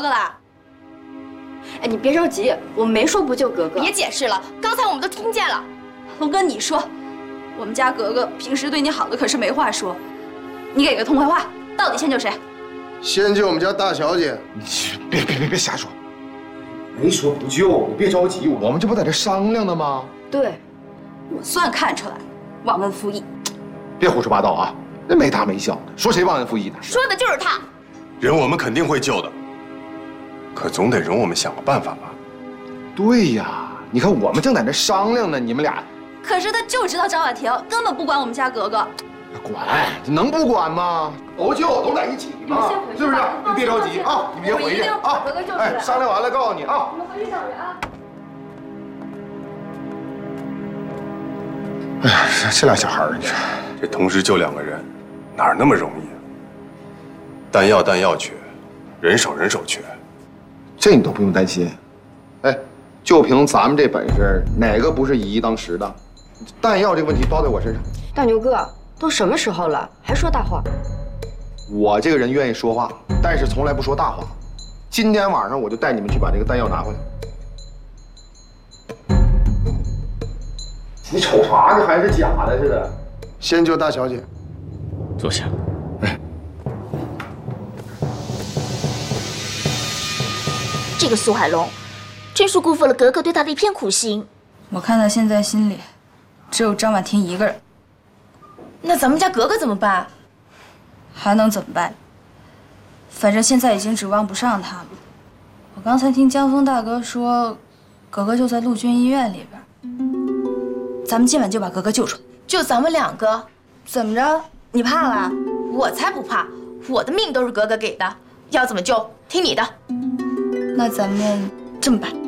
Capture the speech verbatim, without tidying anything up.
哥啦？ 哎，你别着急，我没说不救格格。 别解释了，刚才我们都听见了。 龙哥，你说，我们家格格平时对你好的可是没话说，你给个痛快话，到底先救谁？ 先救我们家大小姐。 你别别别别瞎说，没说不救，你别着急，我们这不在这商量呢吗？ 对， 我算看出来，忘恩负义。 别胡说八道啊！那没大没小的，说谁忘恩负义呢？ 说的就是他。 人我们肯定会救的，可总得容我们想个办法吧。 对呀，你看我们正在这商量呢，你们俩。 可是他就知道张婉婷，根本不管我们家格格。 管，能不管吗？都救，都在一起嘛，是不是？你别着急啊，你别回去啊！哎，商量完了告诉你啊。 我们回去找人啊。 哎呀，这俩小孩儿，你说这同时救两个人，哪那么容易啊？弹药弹药缺，人手人手缺， 这你都不用担心。哎，就凭咱们这本事，哪个不是以一当十的？弹药这个问题包在我身上。 大牛哥，都什么时候了，还说大话？ 我这个人愿意说话，但是从来不说大话。今天晚上我就带你们去把这个弹药拿回来。你瞅啥呢？还是假的似的？ 先救大小姐。 坐下。 哎， 这个苏海龙，真是辜负了格格对他的一片苦心。 我看他现在心里只有张婉婷一个人。 那咱们家格格怎么办？ 还能怎么办？反正现在已经指望不上他了。我刚才听江峰大哥说，格格就在陆军医院里边。咱们今晚就把格格救出来。 就咱们两个， 怎么着？你怕了？ 我才不怕，我的命都是格格给的，要怎么救听你的。 那咱们这么办。